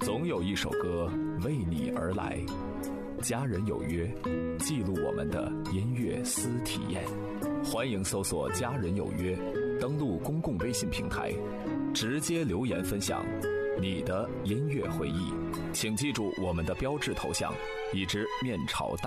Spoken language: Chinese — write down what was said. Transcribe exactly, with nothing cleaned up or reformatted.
总有一首歌为你而来。家人有约，记录我们的音乐私体验。欢迎搜索家人有约，登录公共微信平台，直接留言分享你的音乐回忆。请记住我们的标志头像，一只面朝大